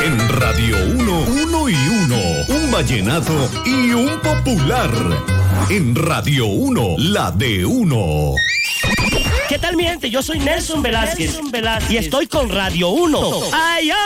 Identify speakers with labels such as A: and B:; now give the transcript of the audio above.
A: En Radio 1, 1 y 1. Un vallenato y un popular. En Radio 1, la de 1.
B: ¿Qué tal, mi gente? Yo soy Nelson Velázquez y estoy con Radio 1. ¡Ay, ay!